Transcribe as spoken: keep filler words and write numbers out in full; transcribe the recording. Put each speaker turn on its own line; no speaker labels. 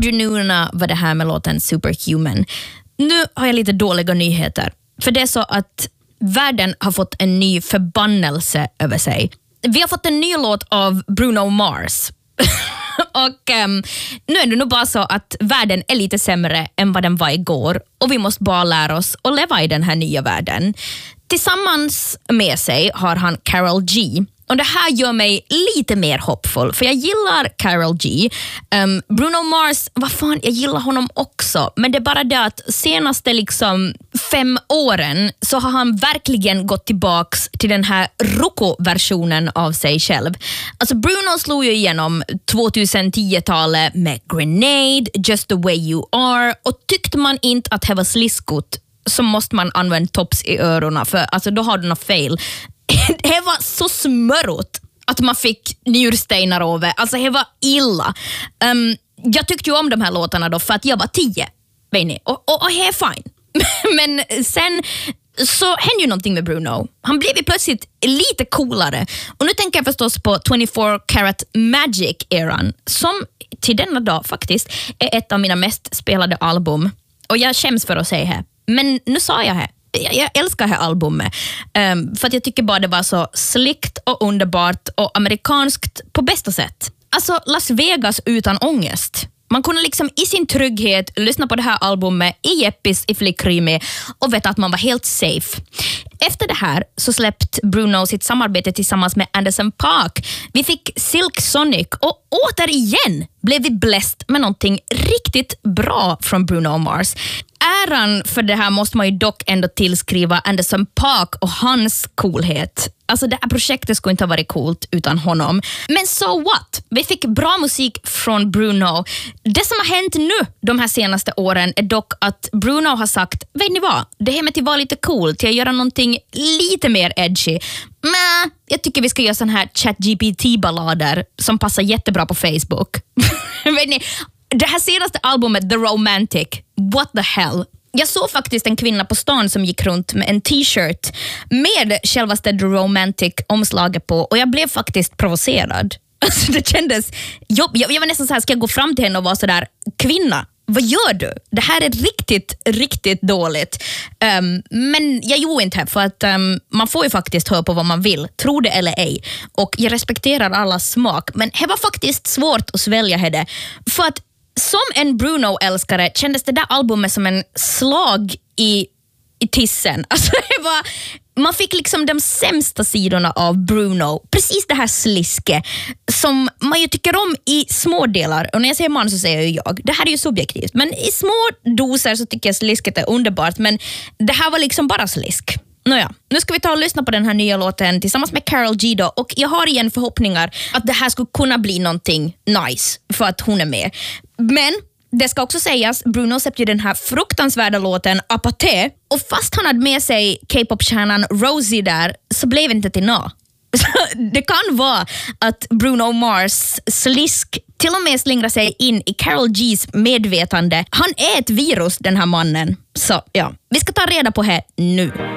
hörde ju nu vad det här med låten Superhuman. Nu har jag lite dåliga nyheter. För det är så att världen har fått en ny förbannelse över sig. Vi har fått en ny låt av Bruno Mars. Och um, nu är det nog bara så att världen är lite sämre än vad den var igår. Och vi måste bara lära oss att leva i den här nya världen. Tillsammans med sig har han Karol G. Och det här gör mig lite mer hoppfull. För jag gillar Karol G. Um, Bruno Mars, vad fan, jag gillar honom också. Men det är bara det att senaste liksom fem åren så har han verkligen gått tillbaks till den här rocko-versionen av sig själv. Alltså Bruno slog ju igenom tjugohundratio-talet med Grenade, Just the way you are. Och tyckte man inte att det var sliskot så måste man använda tops i öronen. För alltså då har du något fel. Det var så smörot att man fick njurstenar över. Alltså det var illa. Um, jag tyckte ju om de här låtarna då för att jag var tio. Vet ni? Och, och, och det är fine. Men sen så hände ju någonting med Bruno. Han blev ju plötsligt lite coolare. Och nu tänker jag förstås på twenty-four karat Magic-eran. Som till denna dag faktiskt är ett av mina mest spelade album. Och jag skäms för att säga det. Men nu sa jag det. Jag älskar det här albumet um, för att jag tycker bara det var så slickt och underbart och amerikanskt på bästa sätt. Alltså Las Vegas utan ångest. Man kunde liksom i sin trygghet lyssna på det här albumet i Jeppis i flickrymme och veta att man var helt safe. Efter det här så släppte Bruno sitt samarbete tillsammans med Anderson .Paak. Vi fick Silk Sonic och återigen blev vi blessed med någonting riktigt bra från Bruno Mars. Äran för det här måste man ju dock ändå tillskriva Anderson .Paak och hans coolhet. Alltså det här projektet skulle inte ha varit coolt utan honom. Men so what? Vi fick bra musik från Bruno. Det som har hänt nu de här senaste åren är dock att Bruno har sagt, vet ni vad? Det här med att vara lite coolt, till att göra någonting lite mer edgy. Men jag tycker vi ska göra sån här ChatGPT-ballader som passar jättebra på Facebook. Vet ni? Det här senaste albumet, The Romantic, what the hell? Jag såg faktiskt en kvinna på stan som gick runt med en t-shirt med självaste The Romantic-omslaget på och jag blev faktiskt provocerad. Alltså det kändes... Jag, jag, jag var nästan så här, ska jag gå fram till henne och vara så där, kvinna, vad gör du? Det här är riktigt, riktigt dåligt. Um, men jag gjorde inte det för att um, man får ju faktiskt höra på vad man vill, tro det eller ej. Och jag respekterar allas smak, men det var faktiskt svårt att svälja det. För att som en Bruno-älskare kändes det där albumet som en slag i, i tissen. Alltså det var, man fick liksom de sämsta sidorna av Bruno. Precis det här sliske som man ju tycker om i små delar. Och när jag säger man så säger jag jag. Det här är ju subjektivt. Men i små doser så tycker jag slisket är underbart. Men det här var liksom bara slisk. Nåja, nu ska vi ta och lyssna på den här nya låten tillsammans med Karol G då. Och jag har igen förhoppningar att det här skulle kunna bli någonting nice för att hon är med. Men det ska också sägas, Bruno släppte ju den här fruktansvärda låten Apaté. Och fast han hade med sig K-pop-stjärnan Rosie där så blev det inte till nå. Det kan vara att Bruno Mars slisk till och med slingrar sig in i Karol G's medvetande. Han är ett virus, den här mannen. Så ja, vi ska ta reda på det nu.